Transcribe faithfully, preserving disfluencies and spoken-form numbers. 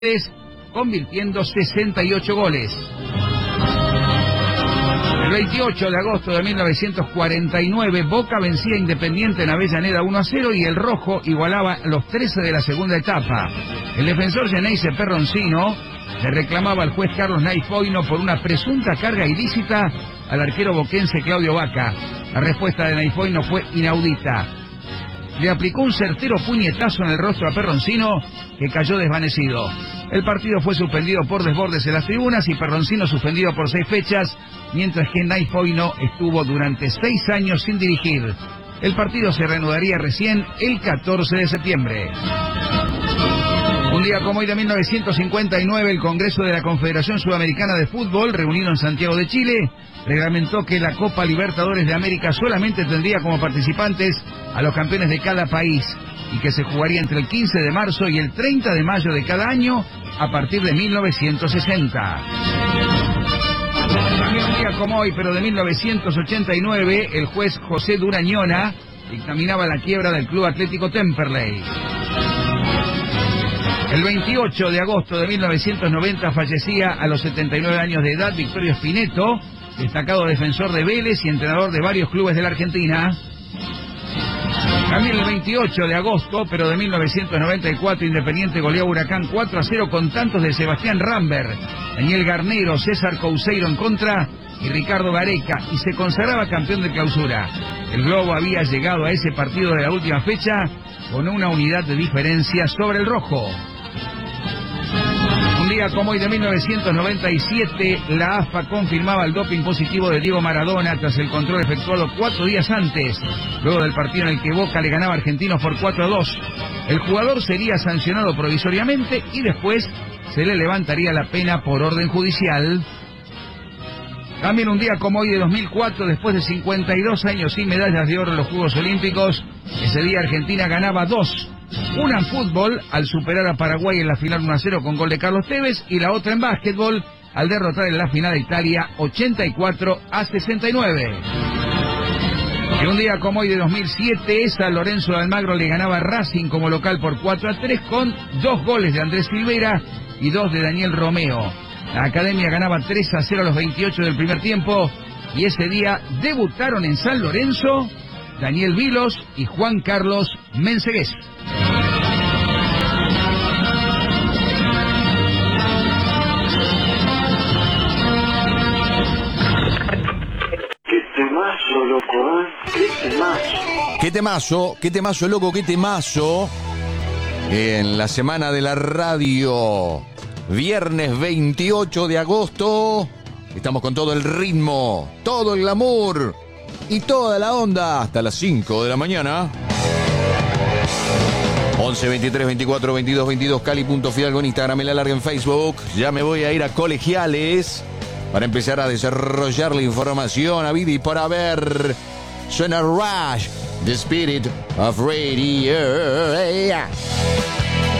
convirtiendo sesenta y ocho goles. El veintiocho de agosto de mil novecientos cuarenta y nueve, Boca vencía a Independiente en Avellaneda uno a cero y el rojo igualaba los trece de la segunda etapa. El defensor Geneise Perroncino le reclamaba al juez Carlos Naifoino por una presunta carga ilícita al arquero boquense Claudio Vaca. La respuesta de Naifoino fue inaudita. Le aplicó un certero puñetazo en el rostro a Perroncino, que cayó desvanecido. El partido fue suspendido por desbordes en las tribunas y Perroncino suspendido por seis fechas, mientras que Naifoino estuvo durante seis años sin dirigir. El partido se reanudaría recién el catorce de septiembre. Un día como hoy de mil novecientos cincuenta y nueve, el Congreso de la Confederación Sudamericana de Fútbol, reunido en Santiago de Chile, reglamentó que la Copa Libertadores de América solamente tendría como participantes a los campeones de cada país y que se jugaría entre el quince de marzo y el treinta de mayo de cada año a partir de mil novecientos sesenta. También un día como hoy, pero de mil novecientos ochenta y nueve, el juez José Durañona dictaminaba la quiebra del Club Atlético Temperley. El veintiocho de agosto de mil novecientos noventa fallecía a los setenta y nueve años de edad Victorio Spineto, destacado defensor de Vélez y entrenador de varios clubes de la Argentina. También el veintiocho de agosto, pero de mil novecientos noventa y cuatro, Independiente goleó a Huracán cuatro a cero con tantos de Sebastián Rambert, Daniel Garnero, César Couseiro en contra y Ricardo Gareca, y se consagraba campeón de clausura. El Globo había llegado a ese partido de la última fecha con una unidad de diferencia sobre el rojo. Un día como hoy de mil novecientos noventa y siete, la A F A confirmaba el doping positivo de Diego Maradona tras el control efectuado cuatro días antes, luego del partido en el que Boca le ganaba a Argentinos por cuatro a dos. El jugador sería sancionado provisoriamente y después se le levantaría la pena por orden judicial. También un día como hoy de dos mil cuatro, después de cincuenta y dos años sin medallas de oro en los Juegos Olímpicos, ese día Argentina ganaba dos. Una en fútbol al superar a Paraguay en la final uno a cero con gol de Carlos Tevez, y la otra en básquetbol al derrotar en la final a Italia ochenta y cuatro a sesenta y nueve. Y un día como hoy de dos mil siete, San Lorenzo de Almagro le ganaba a Racing como local por cuatro a tres con dos goles de Andrés Silveira y dos de Daniel Romeo. La Academia ganaba tres a cero a los veintiocho del primer tiempo y ese día debutaron en San Lorenzo Daniel Vilos y Juan Carlos Mensegués. Qué temazo, loco, ¿eh? Qué temazo. Qué temazo, qué temazo, loco, qué temazo. En la semana de la radio, viernes veintiocho de agosto, estamos con todo el ritmo, todo el glamour y toda la onda hasta las cinco de la mañana. once, veintitrés, veinticuatro, veintidós, veintidós, Cali.Fidalgo en Instagram, en la larga en Facebook. Ya me voy a ir a Colegiales para empezar a desarrollar la información a vida y por haber. Suena Rush, The Spirit of Radio.